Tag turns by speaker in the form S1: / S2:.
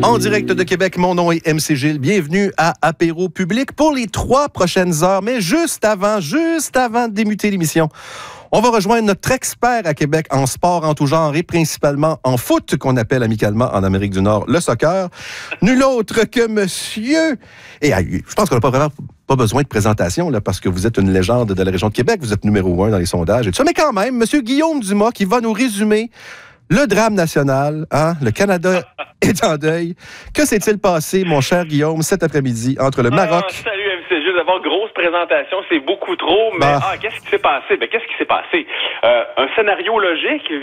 S1: En direct de Québec, mon nom est MC Gilles. Bienvenue à Apéro Public pour les 3 prochaines heures. Mais juste avant de débuter l'émission, on va rejoindre notre expert à Québec en sport en tout genre et principalement en foot, qu'on appelle amicalement en Amérique du Nord le soccer. Nul autre que monsieur... Et je pense qu'on n'a pas vraiment pas besoin de présentation, là, parce que vous êtes une légende de la région de Québec. Vous êtes numéro 1 dans les sondages et tout ça. Mais quand même, monsieur Guillaume Dumas qui va nous résumer le drame national, hein? Le Canada est en deuil. Que s'est-il passé, mon cher Guillaume, cet après-midi entre le Maroc...
S2: Salut MC Gilles, d'abord, grosse présentation, c'est beaucoup trop, mais qu'est-ce qui s'est passé? Qu'est-ce qui s'est passé? Un scénario logique,